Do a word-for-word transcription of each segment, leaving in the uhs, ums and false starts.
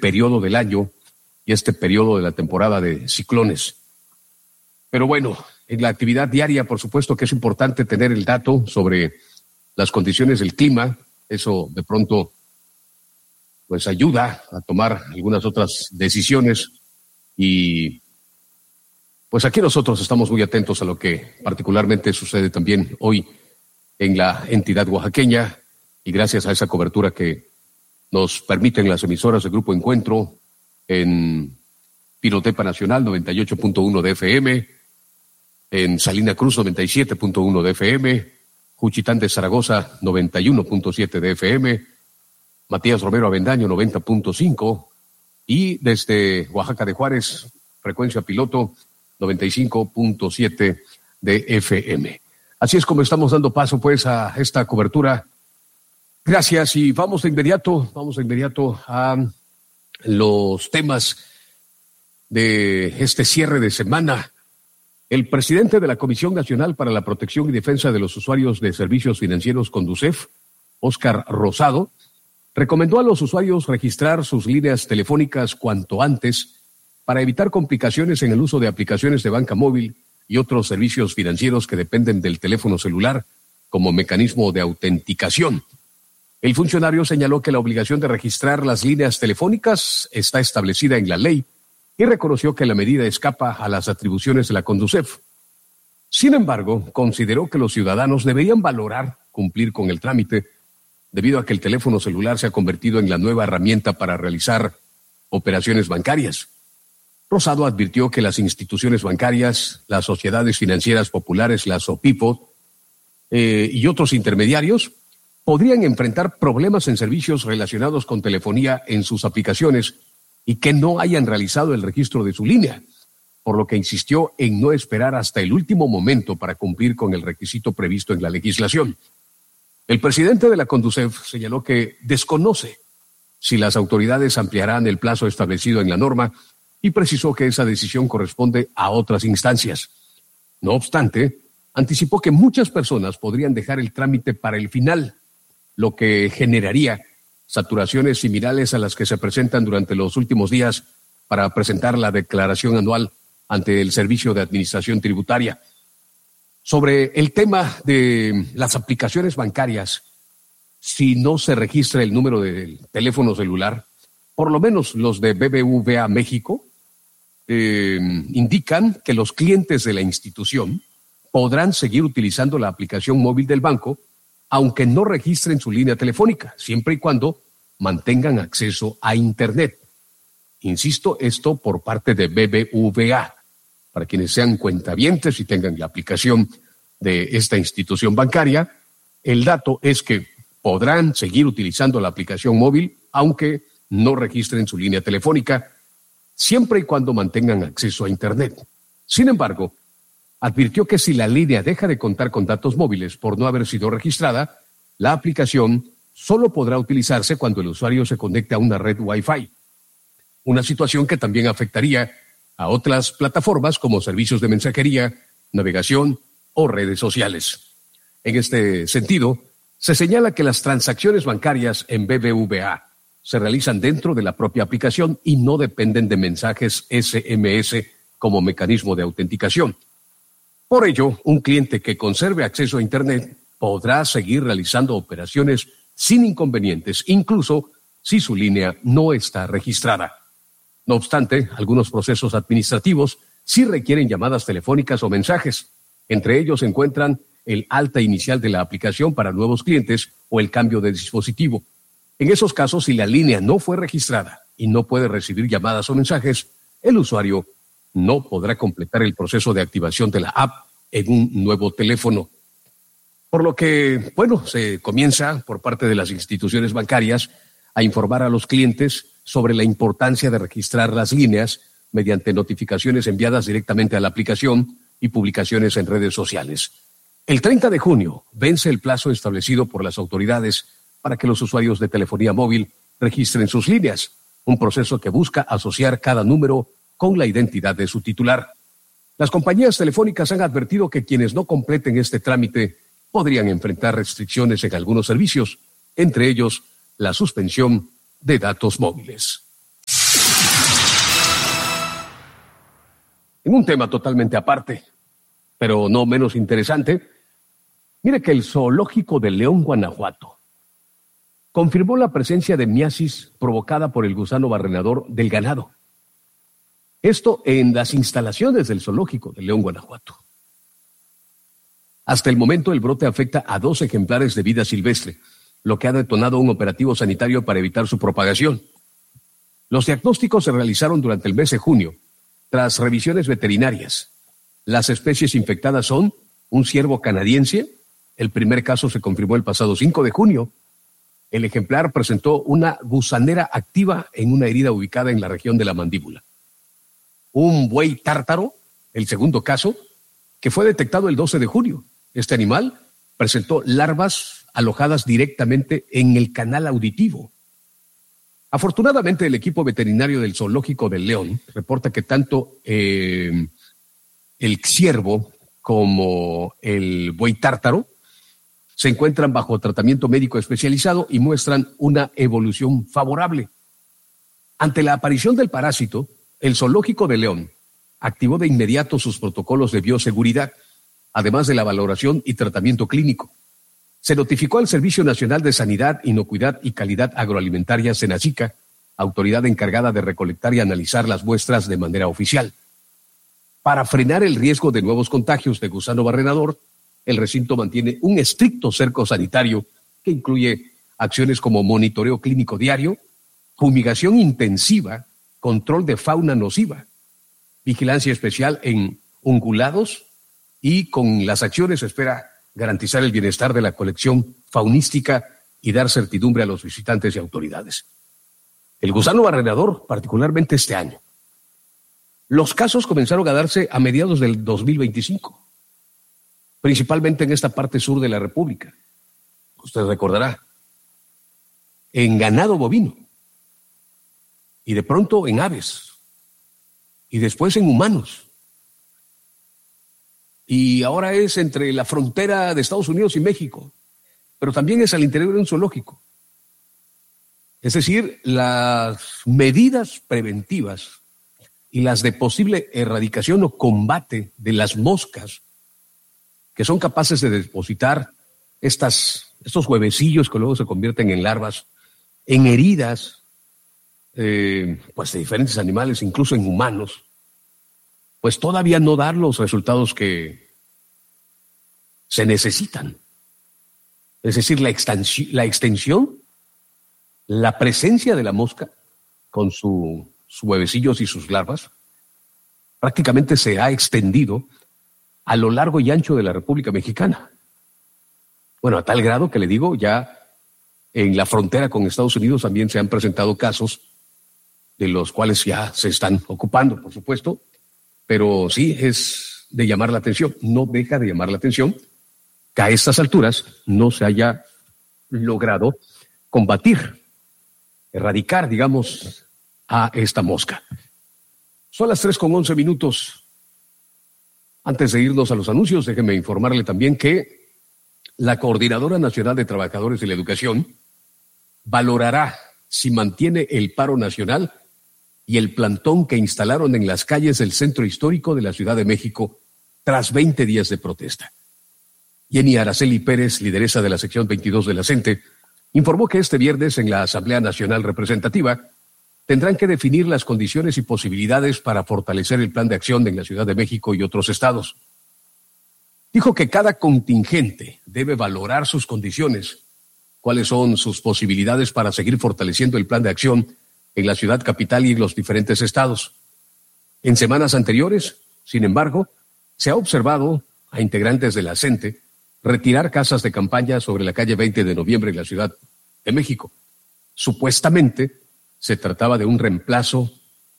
periodo del año y este periodo de la temporada de ciclones. Pero bueno, en la actividad diaria, por supuesto que es importante tener el dato sobre las condiciones del clima. Eso de pronto pues ayuda a tomar algunas otras decisiones y pues aquí nosotros estamos muy atentos a lo que particularmente sucede también hoy en la entidad oaxaqueña y gracias a esa cobertura que nos permiten las emisoras del Grupo Encuentro en Pinotepa Nacional noventa y ocho punto uno de F M, en Salina Cruz noventa y siete punto uno de F M, Juchitán de Zaragoza noventa y uno punto siete de F M, Matías Romero Avendaño noventa punto cinco y desde Oaxaca de Juárez, frecuencia piloto noventa y cinco punto siete de F M. Así es como estamos dando paso pues a esta cobertura. Gracias y vamos de inmediato, vamos de inmediato a los temas de este cierre de semana. El presidente de la Comisión Nacional para la Protección y Defensa de los Usuarios de Servicios Financieros Conducef, Óscar Rosado, recomendó a los usuarios registrar sus líneas telefónicas cuanto antes para evitar complicaciones en el uso de aplicaciones de banca móvil y otros servicios financieros que dependen del teléfono celular como mecanismo de autenticación. El funcionario señaló que la obligación de registrar las líneas telefónicas está establecida en la ley y reconoció que la medida escapa a las atribuciones de la Conducef. Sin embargo, consideró que los ciudadanos deberían valorar cumplir con el trámite debido a que el teléfono celular se ha convertido en la nueva herramienta para realizar operaciones bancarias. Rosado advirtió que las instituciones bancarias, las sociedades financieras populares, las SOPIPO, eh, y otros intermediarios podrían enfrentar problemas en servicios relacionados con telefonía en sus aplicaciones y que no hayan realizado el registro de su línea, por lo que insistió en no esperar hasta el último momento para cumplir con el requisito previsto en la legislación. El presidente de la Conducef señaló que desconoce si las autoridades ampliarán el plazo establecido en la norma y precisó que esa decisión corresponde a otras instancias. No obstante, anticipó que muchas personas podrían dejar el trámite para el final, lo que generaría saturaciones similares a las que se presentan durante los últimos días para presentar la declaración anual ante el Servicio de Administración Tributaria. Sobre el tema de las aplicaciones bancarias, si no se registra el número del teléfono celular, por lo menos los de B B V A México, eh, indican que los clientes de la institución podrán seguir utilizando la aplicación móvil del banco aunque no registren su línea telefónica, siempre y cuando mantengan acceso a Internet. Insisto, esto por parte de B B V A, para quienes sean cuentavientes y tengan la aplicación de esta institución bancaria. El dato es que podrán seguir utilizando la aplicación móvil, aunque no registren su línea telefónica, siempre y cuando mantengan acceso a Internet. Sin embargo, advirtió que si la línea deja de contar con datos móviles por no haber sido registrada, la aplicación solo podrá utilizarse cuando el usuario se conecte a una red Wi-Fi. Una situación que también afectaría a otras plataformas como servicios de mensajería, navegación o redes sociales. En este sentido, se señala que las transacciones bancarias en B B V A se realizan dentro de la propia aplicación y no dependen de mensajes S M S como mecanismo de autenticación. Por ello, un cliente que conserve acceso a Internet podrá seguir realizando operaciones sin inconvenientes, incluso si su línea no está registrada. No obstante, algunos procesos administrativos sí requieren llamadas telefónicas o mensajes. Entre ellos se encuentran el alta inicial de la aplicación para nuevos clientes o el cambio de dispositivo. En esos casos, si la línea no fue registrada y no puede recibir llamadas o mensajes, el usuario no podrá completar el proceso de activación de la app en un nuevo teléfono. Por lo que, bueno, se comienza por parte de las instituciones bancarias a informar a los clientes sobre la importancia de registrar las líneas mediante notificaciones enviadas directamente a la aplicación y publicaciones en redes sociales. El treinta de junio vence el plazo establecido por las autoridades para que los usuarios de telefonía móvil registren sus líneas, un proceso que busca asociar cada número con la identidad de su titular. Las compañías telefónicas han advertido que quienes no completen este trámite podrían enfrentar restricciones en algunos servicios, entre ellos la suspensión de datos móviles. En un tema totalmente aparte, pero no menos interesante, mire que el zoológico de León, Guanajuato, confirmó la presencia de miasis provocada por el gusano barrenador del ganado. Esto en las instalaciones del zoológico de León, Guanajuato. Hasta el momento, el brote afecta a dos ejemplares de vida silvestre, lo que ha detonado un operativo sanitario para evitar su propagación. Los diagnósticos se realizaron durante el mes de junio, tras revisiones veterinarias. Las especies infectadas son un ciervo canadiense. El primer caso se confirmó el pasado cinco de junio. El ejemplar presentó una gusanera activa en una herida ubicada en la región de la mandíbula. Un buey tártaro, el segundo caso, que fue detectado el doce de junio. Este animal presentó larvas alojadas directamente en el canal auditivo. Afortunadamente, el equipo veterinario del Zoológico del León reporta que tanto eh, el ciervo como el buey tártaro se encuentran bajo tratamiento médico especializado y muestran una evolución favorable. Ante la aparición del parásito, el Zoológico de León activó de inmediato sus protocolos de bioseguridad, además de la valoración y tratamiento clínico. Se notificó al Servicio Nacional de Sanidad, Inocuidad y Calidad Agroalimentaria, SENACICA, autoridad encargada de recolectar y analizar las muestras de manera oficial. Para frenar el riesgo de nuevos contagios de gusano barrenador, el recinto mantiene un estricto cerco sanitario que incluye acciones como monitoreo clínico diario, fumigación intensiva, control de fauna nociva, vigilancia especial en ungulados y con las acciones se espera garantizar el bienestar de la colección faunística y dar certidumbre a los visitantes y autoridades. El gusano barrenador, particularmente este año. Los casos comenzaron a darse a mediados del dos mil veinticinco, principalmente en esta parte sur de la República. Usted recordará, en ganado bovino, y de pronto en aves, y después en humanos. Y ahora es entre la frontera de Estados Unidos y México, pero también es al interior de un zoológico. Es decir, las medidas preventivas y las de posible erradicación o combate de las moscas que son capaces de depositar estas, estos huevecillos que luego se convierten en larvas, en heridas, eh, pues de diferentes animales, incluso en humanos, pues todavía no dar los resultados que se necesitan. Es decir, la extensión, la extensión, la presencia de la mosca con su, sus huevecillos y sus larvas prácticamente se ha extendido a lo largo y ancho de la República Mexicana. Bueno, a tal grado que le digo, ya en la frontera con Estados Unidos también se han presentado casos de los cuales ya se están ocupando, por supuesto, pero sí es de llamar la atención, no deja de llamar la atención que a estas alturas no se haya logrado combatir, erradicar, digamos, a esta mosca. Son las tres con once minutos. Antes de irnos a los anuncios, déjeme informarle también que la Coordinadora Nacional de Trabajadores de la Educación valorará si mantiene el paro nacional y el plantón que instalaron en las calles del centro histórico de la Ciudad de México tras veinte días de protesta. Jenny Araceli Pérez, lideresa de la sección veintidós de la CENTE, informó que este viernes en la Asamblea Nacional Representativa tendrán que definir las condiciones y posibilidades para fortalecer el plan de acción en la Ciudad de México y otros estados. Dijo que cada contingente debe valorar sus condiciones, cuáles son sus posibilidades para seguir fortaleciendo el plan de acción en la ciudad capital y en los diferentes estados. En semanas anteriores, sin embargo, se ha observado a integrantes de la CENTE retirar casas de campaña sobre la calle veinte de noviembre en la Ciudad de México. Supuestamente se trataba de un reemplazo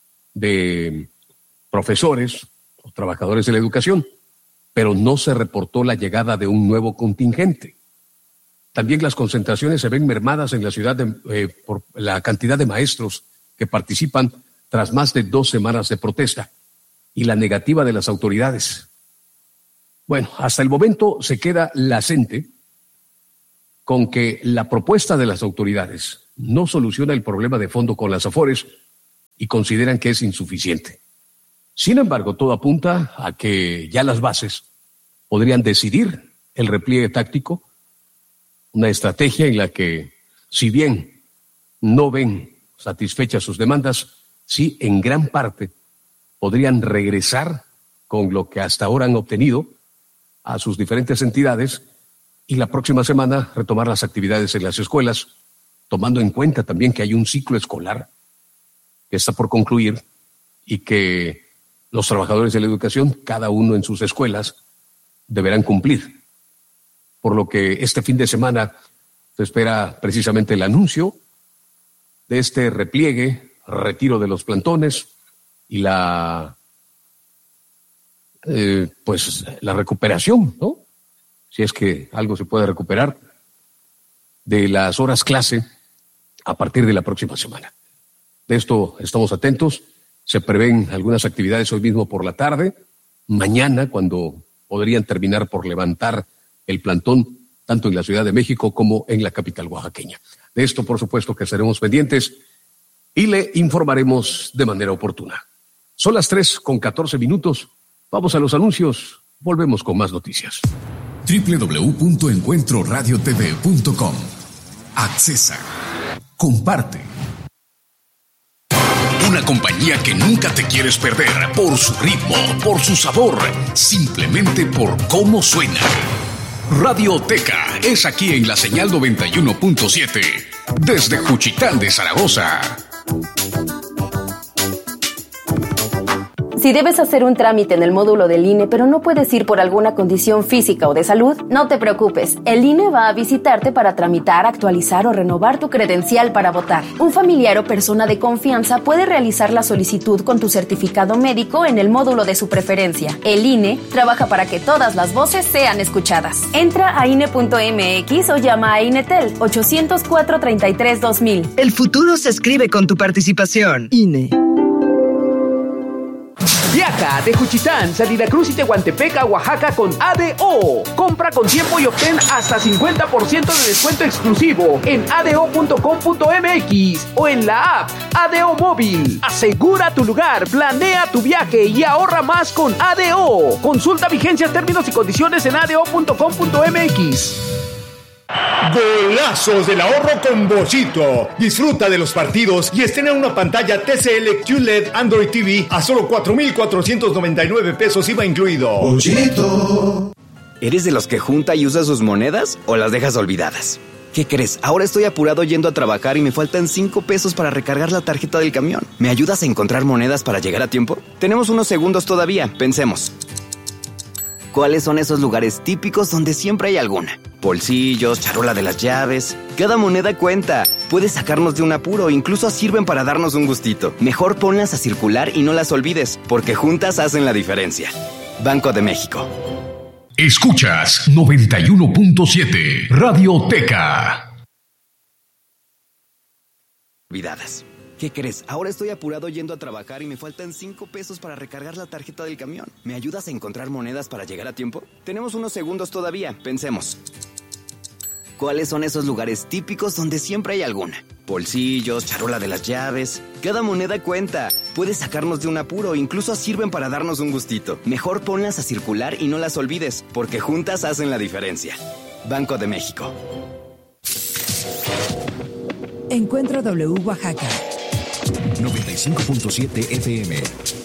de profesores o trabajadores de la educación, pero no se reportó la llegada de un nuevo contingente. También las concentraciones se ven mermadas en la ciudad de, eh, por la cantidad de maestros que participan tras más de dos semanas de protesta y la negativa de las autoridades. Bueno, hasta el momento se queda la CENTE con que la propuesta de las autoridades no soluciona el problema de fondo con las Afores y consideran que es insuficiente. Sin embargo, todo apunta a que ya las bases podrían decidir el repliegue táctico, una estrategia en la que, si bien no ven satisfechas sus demandas, sí en gran parte podrían regresar con lo que hasta ahora han obtenido a sus diferentes entidades y la próxima semana retomar las actividades en las escuelas, tomando en cuenta también que hay un ciclo escolar que está por concluir y que los trabajadores de la educación, cada uno en sus escuelas, deberán cumplir. Por lo que este fin de semana se espera precisamente el anuncio de este repliegue, retiro de los plantones y la eh, pues la recuperación, ¿no? Si es que algo se puede recuperar de las horas clase a partir de la próxima semana. De esto estamos atentos. Se prevén algunas actividades hoy mismo por la tarde, mañana cuando podrían terminar por levantar el plantón tanto en la Ciudad de México como en la capital oaxaqueña. De esto, por supuesto, que estaremos pendientes y le informaremos de manera oportuna. Son las tres con catorce minutos. Vamos a los anuncios. Volvemos con más noticias. doble u doble u doble u punto encuentro radio t v punto com. Accesa. Comparte. Una compañía que nunca te quieres perder por su ritmo, por su sabor, simplemente por cómo suena. Radioteca es aquí en la señal noventa y uno punto siete, desde Juchitán de Zaragoza. Si debes hacer un trámite en el módulo del I N E, pero no puedes ir por alguna condición física o de salud, no te preocupes. El I N E va a visitarte para tramitar, actualizar o renovar tu credencial para votar. Un familiar o persona de confianza puede realizar la solicitud con tu certificado médico en el módulo de su preferencia. El I N E trabaja para que todas las voces sean escuchadas. Entra a I N E punto M X o llama a INETEL ochocientos cuatro, treinta y tres, dos mil. El futuro se escribe con tu participación. I N E. Viaja de Juchitán, Salida Cruz y Tehuantepec a Oaxaca con A D O. Compra con tiempo y obtén hasta cincuenta por ciento de descuento exclusivo en a d o punto com punto m x o en la app A D O Móvil. Asegura tu lugar, planea tu viaje y ahorra más con A D O. Consulta vigencias, términos y condiciones en a d o punto com punto m x. Golazos del ahorro con Bochito. Disfruta de los partidos y estrena una pantalla T C L Q L E D Android T V a solo cuatro mil cuatrocientos noventa y nueve pesos I V A incluido. Bochito. ¿Eres de los que junta y usa sus monedas o las dejas olvidadas? ¿Qué crees? Ahora estoy apurado yendo a trabajar y me faltan cinco pesos para recargar la tarjeta del camión. ¿Me ayudas a encontrar monedas para llegar a tiempo? Tenemos unos segundos todavía, pensemos. ¿Cuáles son esos lugares típicos donde siempre hay alguna? Bolsillos, charola de las llaves. Cada moneda cuenta. Puede sacarnos de un apuro, incluso sirven para darnos un gustito. Mejor ponlas a circular y no las olvides, porque juntas hacen la diferencia. Banco de México. Escuchas noventa y uno punto siete Radioteca. Olvidadas. ¿Qué crees? Ahora estoy apurado yendo a trabajar y me faltan cinco pesos para recargar la tarjeta del camión. ¿Me ayudas a encontrar monedas para llegar a tiempo? Tenemos unos segundos todavía, pensemos. ¿Cuáles son esos lugares típicos donde siempre hay alguna? Bolsillos, charola de las llaves. Cada moneda cuenta. Puede sacarnos de un apuro, incluso sirven para darnos un gustito. Mejor ponlas a circular y no las olvides, porque juntas hacen la diferencia. Banco de México. Encuentro W Oaxaca. noventa y cinco punto siete F M.